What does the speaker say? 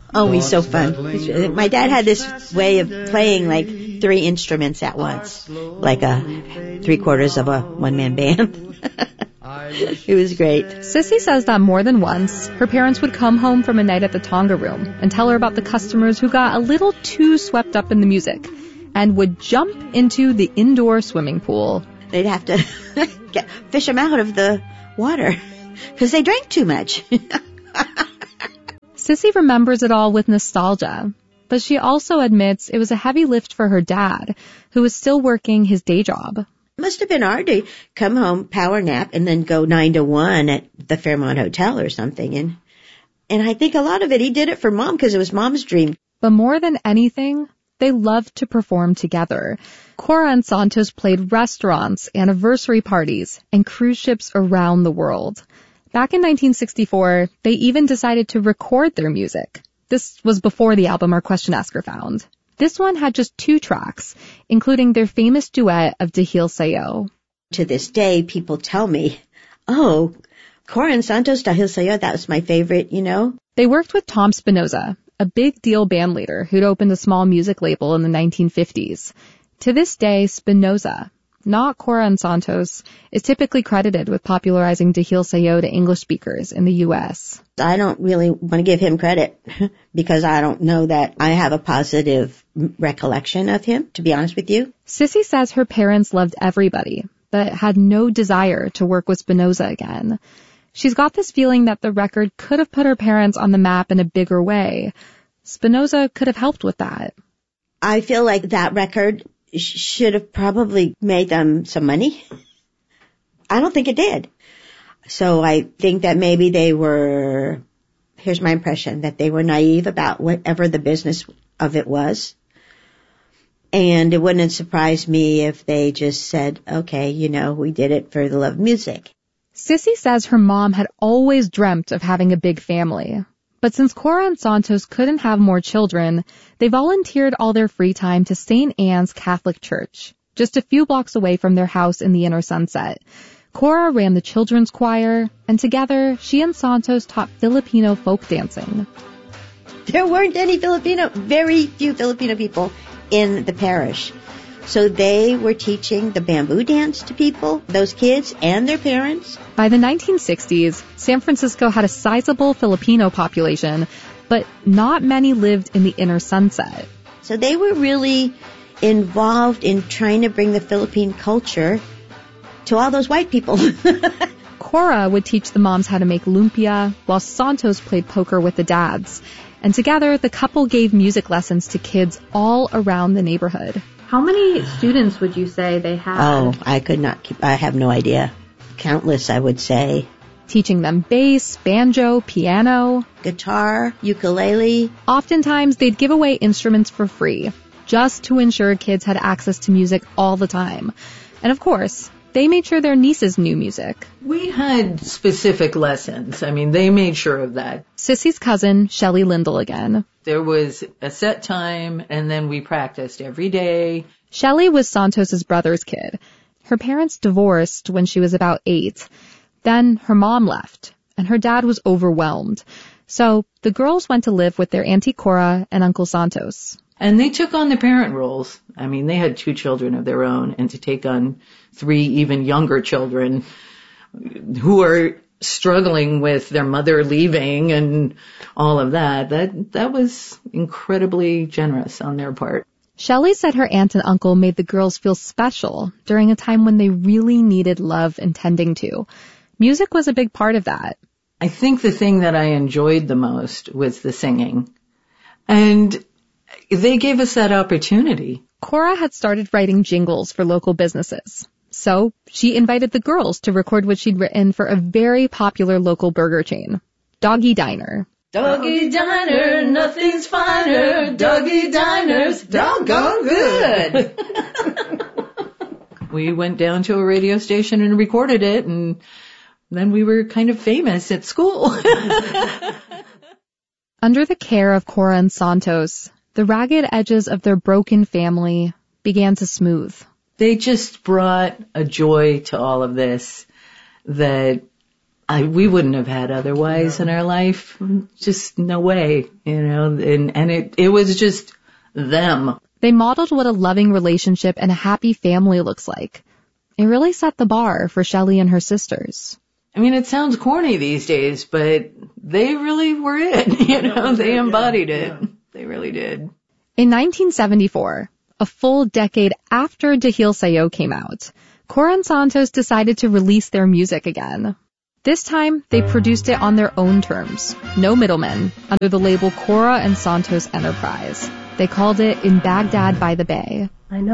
Oh, he's so fun. My dad had this way of playing like 3 instruments at once, like 3/4 of a one-man band. It was great. Sissy says that more than once, her parents would come home from a night at the Tonga Room and tell her about the customers who got a little too swept up in the music and would jump into the indoor swimming pool. They'd have to fish them out of the water because they drank too much. Sissy remembers it all with nostalgia, but she also admits it was a heavy lift for her dad, who was still working his day job. Must have been hard to come home, power nap, and then go 9 to 1 at the Fairmont Hotel or something. And I think a lot of it, he did it for Mom because it was Mom's dream. But more than anything, they loved to perform together. Cora and Santos played restaurants, anniversary parties, and cruise ships around the world. Back in 1964, they even decided to record their music. This was before the album Our Question Asker found. This one had just 2 tracks, including their famous duet of Dahil Sayo. To this day, people tell me, oh, Cora and Santos, Dahil Sayo, that was my favorite, you know. They worked with Tom Spinoza, a big deal band leader who'd opened a small music label in the 1950s. To this day, Spinoza, not Cora and Santos, is typically credited with popularizing Dahil Sayo to English speakers in the U.S. I don't really want to give him credit because I don't know that I have a positive recollection of him, to be honest with you. Sissy says her parents loved everybody, but had no desire to work with Spinoza again. She's got this feeling that the record could have put her parents on the map in a bigger way. Spinoza could have helped with that. I feel like that record should have probably made them some money. I don't think it did. So I think that maybe they were, here's my impression, that they were naive about whatever the business of it was. And it wouldn't surprise me if they just said, okay, you know, we did it for the love of music. Sissy says her mom had always dreamt of having a big family. But since Cora and Santos couldn't have more children, they volunteered all their free time to St. Anne's Catholic Church, just a few blocks away from their house in the Inner Sunset. Cora ran the children's choir, and together, she and Santos taught Filipino folk dancing. There weren't any very few Filipino people in the parish. So they were teaching the bamboo dance to people, those kids and their parents. By the 1960s, San Francisco had a sizable Filipino population, but not many lived in the Inner Sunset. So they were really involved in trying to bring the Philippine culture to all those white people. Cora would teach the moms how to make lumpia, while Santos played poker with the dads. And together, the couple gave music lessons to kids all around the neighborhood. How many students would you say they had? Oh, I have no idea. Countless, I would say. Teaching them bass, banjo, piano, guitar, ukulele. Oftentimes, they'd give away instruments for free, just to ensure kids had access to music all the time. And of course, they made sure their nieces knew music. We had specific lessons. I mean, they made sure of that. Sissy's cousin, Shelley Lindell again. There was a set time, and then we practiced every day. Shelley was Santos's brother's kid. Her parents divorced when she was about 8. Then her mom left, and her dad was overwhelmed. So the girls went to live with their Auntie Cora and Uncle Santos. And they took on the parent roles. I mean, they had 2 children of their own, and to take on 3 even younger children who are struggling with their mother leaving and all of that was incredibly generous on their part. Shelley said her aunt and uncle made the girls feel special during a time when they really needed love and tending to. Music was a big part of that. I think the thing that I enjoyed the most was the singing. And they gave us that opportunity. Cora had started writing jingles for local businesses. So she invited the girls to record what she'd written for a very popular local burger chain, Doggy Diner. Doggy Diner, nothing's finer. Doggy Diner's doggone good. We went down to a radio station and recorded it, and then we were kind of famous at school. Under the care of Cora and Santos, the ragged edges of their broken family began to smooth. They just brought a joy to all of this that we wouldn't have had otherwise in our life. Just no way, and it was just them. They modeled what a loving relationship and a happy family looks like. It really set the bar for Shelley and her sisters. I mean, it sounds corny these days, but they really were it, they embodied it. They really did. In 1974, a full decade after De Heel Sayo came out, Cora and Santos decided to release their music again. This time, they produced it on their own terms, no middlemen, under the label Cora and Santos Enterprise. They called it In Baghdad by the Bay.